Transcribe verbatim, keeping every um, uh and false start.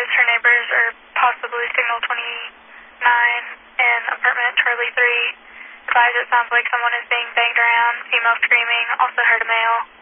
advised her neighbors are possibly signal twenty-nine and apartment Charlie three. Advised it sounds like someone is being banged around, female screaming, also heard a male.